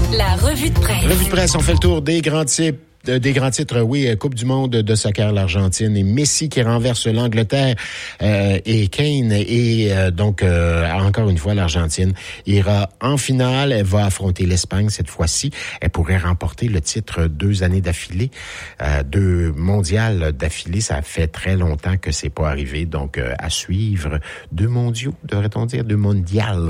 La revue de presse. Revue de presse, on fait le tour des grands titres. Coupe du monde de soccer, l'Argentine et Messi qui renverse l'Angleterre et Kane. Et donc, encore une fois, l'Argentine ira en finale. Elle va affronter l'Espagne cette fois-ci. Elle pourrait remporter le titre 2 années d'affilée, 2 mondiales d'affilée. Ça fait très longtemps que c'est pas arrivé. Donc, à suivre 2 mondiaux, devrait-on dire, 2 mondials.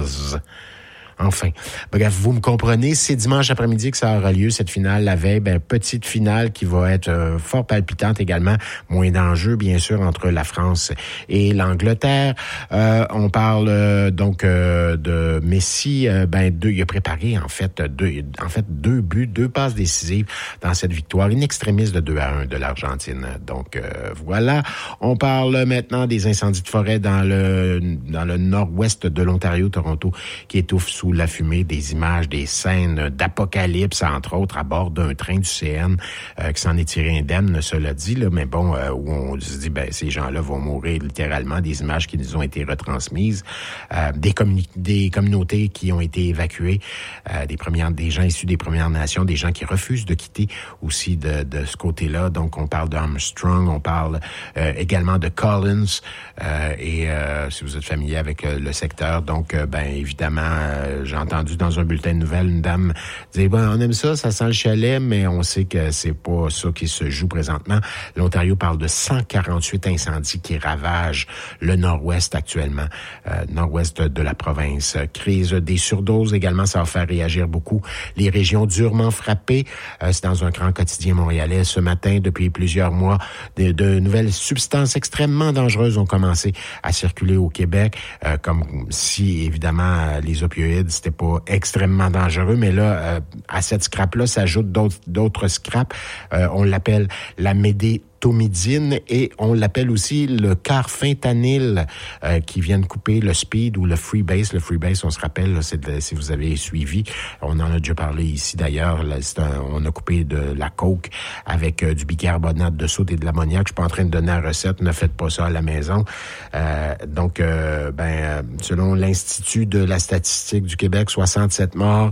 Enfin, bref, vous me comprenez, c'est dimanche après-midi que ça aura lieu, cette finale, la veille, petite finale qui va être fort palpitante également, moins d'enjeux, bien sûr, entre la France et l'Angleterre. On parle donc de Messi, il a préparé en fait deux buts, 2 passes décisives dans cette victoire in extremis de 2-1 de l'Argentine. Donc voilà, on parle maintenant des incendies de forêt dans le nord-ouest de l'Ontario, Toronto, qui étouffent sous la fumée, des images, des scènes d'apocalypse, entre autres, à bord d'un train du CN qui s'en est tiré indemne, cela dit, là, mais bon, où on se dit, ces gens-là vont mourir littéralement, des images qui nous ont été retransmises, des communautés qui ont été évacuées, des gens issus des Premières Nations, des gens qui refusent de quitter aussi de ce côté-là. Donc, on parle d'Armstrong, on parle également de Collins, et si vous êtes familier avec le secteur, donc, évidemment, j'ai entendu dans un bulletin de nouvelles une dame dire, on aime ça sent le chalet, mais on sait que c'est pas ça qui se joue présentement. L'Ontario parle de 148 incendies qui ravagent le nord-ouest actuellement, nord-ouest de la province. Crise des surdoses également, ça va faire réagir beaucoup les régions durement frappées. C'est dans un grand quotidien montréalais ce matin, depuis plusieurs mois, de nouvelles substances extrêmement dangereuses ont commencé à circuler au Québec, comme si, évidemment, les opioïdes, c'était pas extrêmement dangereux, mais là, à cette scrap-là, s'ajoutent d'autres scraps. On l'appelle la médétomidine et on l'appelle aussi le carfentanyl qui vient de couper le speed ou le freebase. Le freebase, on se rappelle, là, si vous avez suivi, on en a déjà parlé ici d'ailleurs, là, on a coupé de la coke avec du bicarbonate de soude et de l'ammoniac. Je suis pas en train de donner la recette, ne faites pas ça à la maison. Donc, selon l'Institut de la statistique du Québec, 67 morts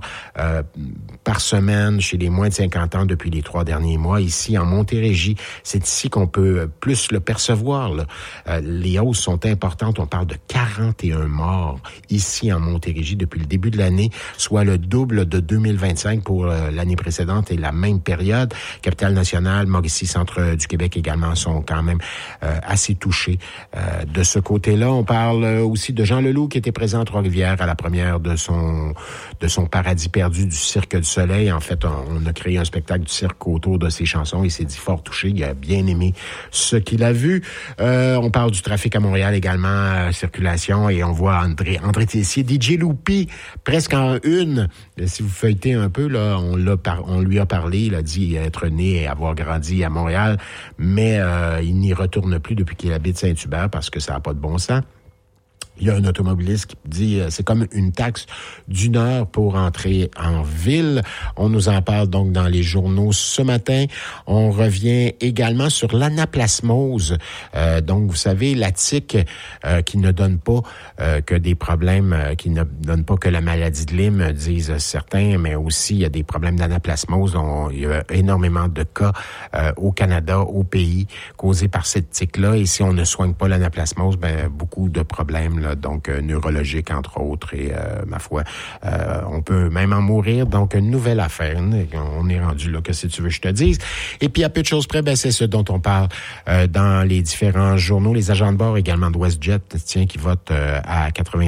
par semaine chez les moins de 50 ans depuis les 3 derniers mois. Ici, en Montérégie, c'est ici qu'on peut plus le percevoir, là. Les hausses sont importantes. On parle de 41 morts ici en Montérégie depuis le début de l'année, soit le double de 2025 pour l'année précédente et la même période. Capitale-Nationale, Mauricie, centre du Québec également sont quand même assez touchés. De ce côté-là, on parle aussi de Jean Leloup qui était présent à Trois-Rivières à la première de son Paradis perdu du Cirque du Soleil. En fait, on a créé un spectacle du cirque autour de ses chansons. Il s'est dit fort touché. Il a bien aimé ce qu'il a vu. On parle du trafic à Montréal également, circulation, et on voit André Tessier, DJ Loupi, presque en une. Si vous feuilletez un peu, là, on lui a parlé. Il a dit être né et avoir grandi à Montréal, mais il n'y retourne plus depuis qu'il habite Saint-Hubert parce que ça n'a pas de bon sens. Il y a un automobiliste qui dit c'est comme une taxe d'1 heure pour entrer en ville. On nous en parle donc dans les journaux ce matin. On revient également sur l'anaplasmose. Donc, vous savez, la tique qui ne donne pas que des problèmes, qui ne donne pas que la maladie de Lyme, disent certains, mais aussi il y a des problèmes d'anaplasmose. Il y a énormément de cas au Canada, au pays, causés par cette tique-là. Et si on ne soigne pas l'anaplasmose, beaucoup de problèmes là, donc neurologiques entre autres, et ma foi, on peut même en mourir. Donc une nouvelle affaire, on est rendu là, que si tu veux je te dise. Et puis à peu de choses près, c'est ce dont on parle dans les différents journaux. Les agents de bord également de WestJet, qui votent à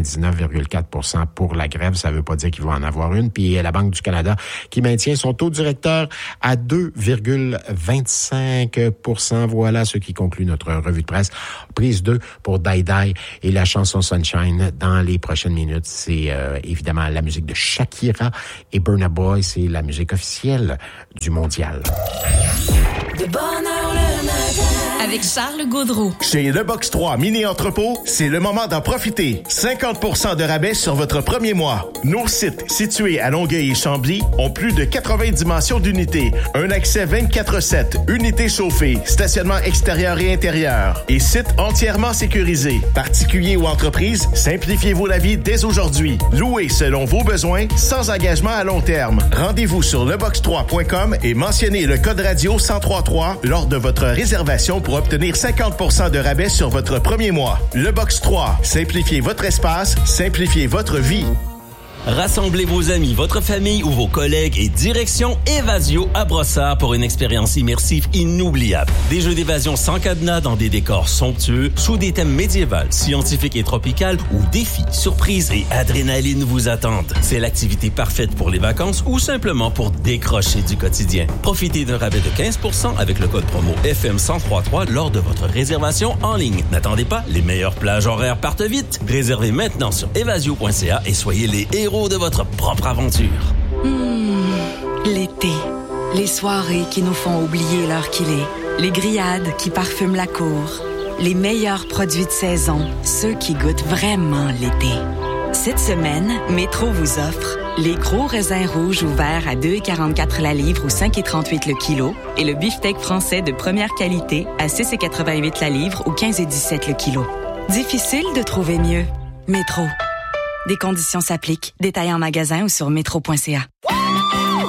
99,4% pour la grève. Ça veut pas dire qu'il va en avoir une. Puis la Banque du Canada qui maintient son taux directeur à 2,25%. Voilà ce qui conclut notre revue de presse. Prise 2 pour Die Die et la chanson Sunshine dans les prochaines minutes. C'est évidemment la musique de Shakira et Burna Boy. C'est la musique officielle du mondial. De bonne heure le matin. avec Charles Gaudreau. Chez Le Box 3 Mini Entrepôt, c'est le moment d'en profiter. 50% de rabais sur votre premier mois. Nos sites situés à Longueuil et Chambly ont plus de 80 dimensions d'unités. Un accès 24/7, unités chauffées, stationnement extérieur et intérieur et site entièrement sécurisé. Particuliers ou entreprises, simplifiez-vous la vie dès aujourd'hui. Louez selon vos besoins, sans engagement à long terme. Rendez-vous sur lebox3.com et mentionnez le code radio 1033 lors de votre réservation pour obtenir 50% de rabais sur votre premier mois. Le Box 3, simplifiez votre espace, simplifiez votre vie. Rassemblez vos amis, votre famille ou vos collègues et direction Évasio à Brossard pour une expérience immersive inoubliable. Des jeux d'évasion sans cadenas dans des décors somptueux, sous des thèmes médiévaux, scientifiques et tropicales où défis, surprises et adrénaline vous attendent. C'est l'activité parfaite pour les vacances ou simplement pour décrocher du quotidien. Profitez d'un rabais de 15% avec le code promo FM1033 lors de votre réservation en ligne. N'attendez pas, les meilleures plages horaires partent vite. Réservez maintenant sur evasio.ca et soyez les héros de votre propre aventure. L'été. Les soirées qui nous font oublier l'heure qu'il est. Les grillades qui parfument la cour. Les meilleurs produits de saison. Ceux qui goûtent vraiment l'été. Cette semaine, Métro vous offre les gros raisins rouges ouverts à 2,44 la livre ou 5,38 le kilo et le beefsteak français de première qualité à 6,88 la livre ou 15,17 le kilo. Difficile de trouver mieux. Métro. Des conditions s'appliquent. Détails en magasin ou sur métro.ca.